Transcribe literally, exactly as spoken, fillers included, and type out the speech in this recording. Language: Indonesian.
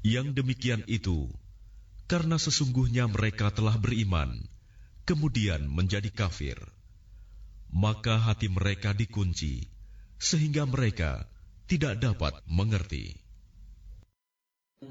Yang demikian itu karena sesungguhnya mereka telah beriman, kemudian menjadi kafir. Maka hati mereka dikunci, sehingga mereka tidak dapat mengerti.